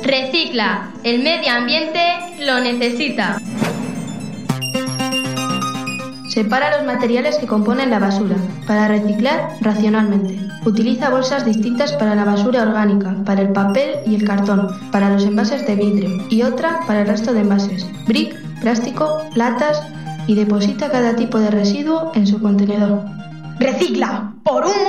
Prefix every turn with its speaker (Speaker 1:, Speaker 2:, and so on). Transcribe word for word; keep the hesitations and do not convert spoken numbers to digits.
Speaker 1: Recicla, el medio ambiente lo necesita.
Speaker 2: Separa los materiales que componen la basura, para reciclar racionalmente. Utiliza bolsas distintas para la basura orgánica, para el papel y el cartón, para los envases de vidrio y otra para el resto de envases, brick, plástico, latas, y deposita cada tipo de residuo en su contenedor.
Speaker 3: Recicla, por un